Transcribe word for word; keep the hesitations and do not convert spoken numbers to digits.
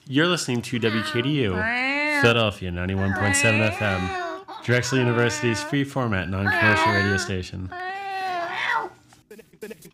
You're listening to W K D U, Philadelphia ninety-one point seven F M, Drexel University's free format non-commercial radio station.